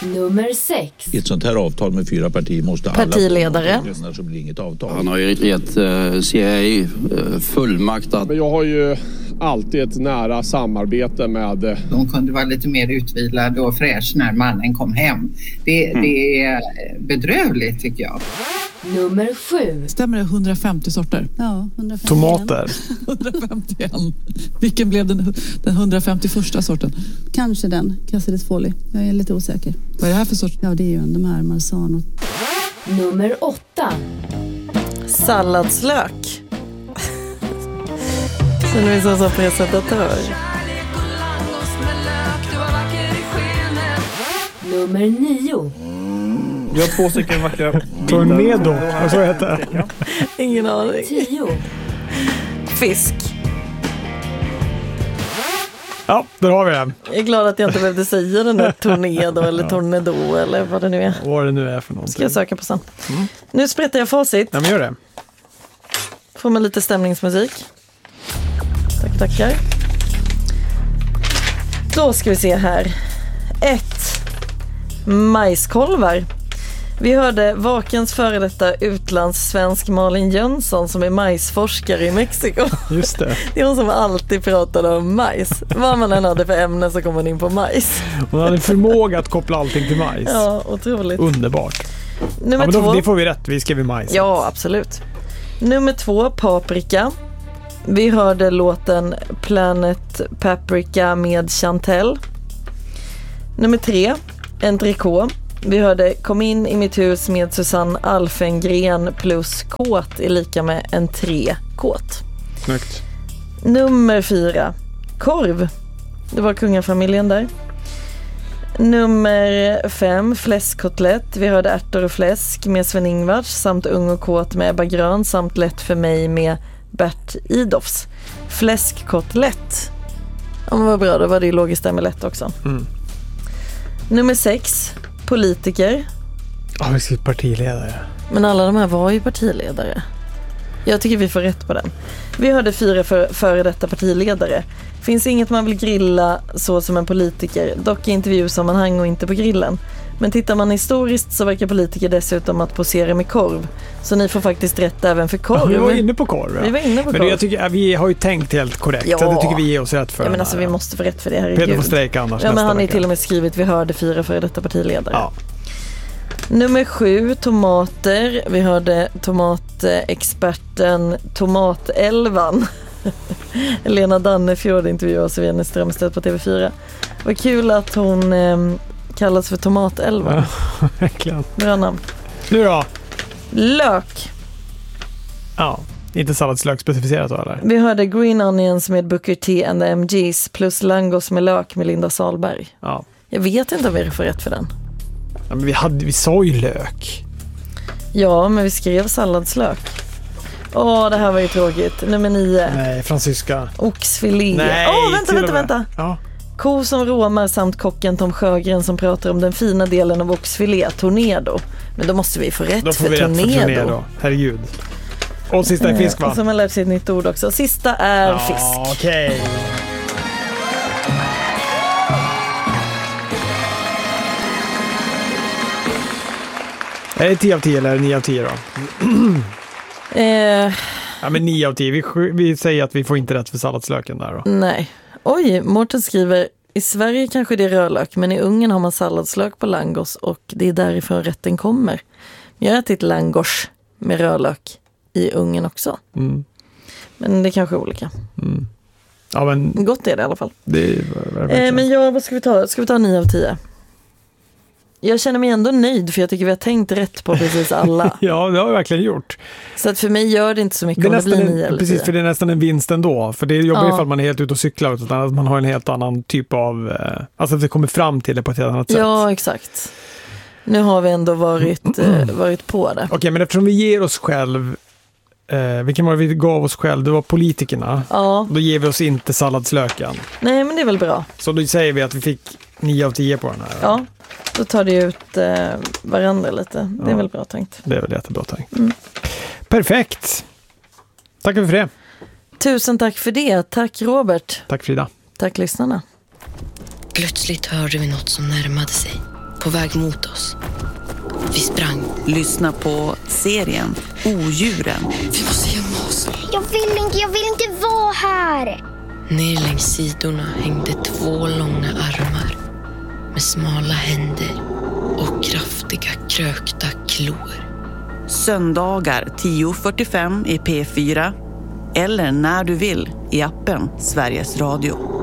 Nummer 6. I ett sånt här avtal med 4 partier måste alla partiledare. Så blir inget avtal. Han har ju gett CIA fullmakt att... Jag har ju alltid ett nära samarbete med... De kunde vara lite mer utvilade och fräsch när mannen kom hem. Det är bedrövligt tycker jag. Nummer 7. Stämmer det 150 sorter? Ja, 151. Tomater. 151. Vilken blev den 151:a sorten? Kanske den, Cassidis folie. Jag är lite osäker. Vad är det här för sort? Ja, det är ju de här Marzano. Nummer 8. Salladslök. Känner vi som presentatör. Nummer 9. Vi har 2 stycken vackra Tornado, vad så heter det? Ingen aning. 10. Fisk. Ja, där har vi den. Jag är glad att jag inte behövde säga den där tornado eller tornado eller vad det nu är. Vad det nu är för någonting. Ska jag söka på sen. Nu sprättar jag facit. Ja, men gör det. Får man lite stämningsmusik. Tackar. Då ska vi se här. 1. Majskolvar. Vi hörde Vakens före detta utlandssvensk Malin Jönsson som är majsforskare i Mexiko. Just det. Det är hon som alltid pratade om majs. Vad man än hade för ämne så kom man in på majs. Hon hade förmåga att koppla allting till majs. Ja, otroligt. Underbart. Nummer 2. Det får vi rätt, vi skrev majs. Ja, absolut. Nummer 2, paprika. Vi hörde låten Planet Paprika med Chantel. Nummer 3, entrecote. Vi hörde Kom in i mitt hus med Susanne Alfengren plus kåt är lika med en 3-kåt. Snyggt. Nummer 4, korv. Det var kungafamiljen där. Nummer 5, fläskkotlett. Vi hörde ärtor och fläsk med Sven-Ingvars samt ung och kåt med Ebba Grön samt lätt för mig med Bert Idofs. Fläskkotlett. Ja, men vad bra, då var det ju logiskt där med lätt också. Nummer 6, politiker. Ja, vi ska partiledare. Men alla de här var ju partiledare. Jag tycker vi får rätt på den. Vi hörde 4 före detta partiledare. Finns inget man vill grilla så som en politiker. Dock i intervjusammanhang och inte på grillen. Men tittar man historiskt så verkar politiker dessutom att posera med korv. Så ni får faktiskt rätt även för korv. Ja, vi var inne på korv. Ja. Vi var inne på korv. Men jag tycker vi har ju tänkt helt korrekt. Ja. Så det tycker vi ger oss rätt för. Ja, men alltså vi måste få rätt för det här. Peter får strejka annars. Ja, men han är vecka. till och med skrivit vi hörde 4 före detta partiledare. Ja. Nummer 7, tomater. Vi hörde tomatexperten Tomatelvan. Lena Dannefjord intervjuade sig via Strömstedt på TV4. Vad kul att hon kallas för Tomatelvan. Ja, verkligen. Bra namn. Nu då? Lök. Ja, inte salladslök specificerat då eller? Vi hörde Green Onions med Booker T and the MGs plus Langos med lök med Linda Salberg. Ja. Jag vet inte om vi får rätt för den. Ja, men vi sa ju lök. Ja, men vi skrev salladslök. Det här var ju tråkigt. Nummer 9. Nej, fransyska. Oxfilé. Nej, vänta. Ja. Ko som råmar samt kocken Tom Sjögren som pratar om den fina delen av oxfilé, tornado. Men då måste vi få rätt då får för vi tornado. Rätt för tornado. Herregud. Och sista är fisk, va? Och som har lärt sig ett nytt ord också. Sista är fisk. Okej. Är det 10 av 10 eller 9 av 10 då? Ja, men 9 av 10. Vi säger att vi får inte rätt för salladslöken där då. Nej. Oj, Mårten skriver i Sverige kanske det är rödlök, men i Ungern har man salladslök på langos och det är därifrån rätten kommer. Jag har ätit langos med rödlök i Ungern också. Men det är kanske är olika. Ja, men gott är det i alla fall. Det är men vad ska vi ta? Ska vi ta 9 av 10? Jag känner mig ändå nöjd för jag tycker vi har tänkt rätt på precis alla. Ja, det har vi verkligen gjort. Så att för mig gör det inte så mycket om det blir 9 eller 10. Precis, för det är nästan en vinst ändå. För det jobbar ifall man är helt ute och cyklar utan att man har en helt annan typ av... Alltså att vi kommer fram till det på ett helt annat sätt. Ja, exakt. Nu har vi ändå varit på det. Okej, men eftersom vi ger oss själv... vilken var det vi gav oss själv? Det var politikerna. Ja. Då ger vi oss inte salladslöken. Nej, men det är väl bra. Så då säger vi att vi fick 9 av 10 på den här. Ja, då tar det ut varandra lite. Det är väl bra tänkt. Det är väl jättebra tänkt. Perfekt. Tack för det. Tusen tack för det. Tack Robert. Tack Frida. Tack lyssnarna. Plötsligt hörde vi något som närmade sig. på väg mot oss. Vi sprang. Lyssna på serien Odjuren. Vi måste gömma oss. Jag vill inte vara här. Ner längs sidorna hängde 2 långa armar med smala händer och kraftiga krökta klor. Söndagar 10:45 i P4 eller när du vill i appen Sveriges Radio.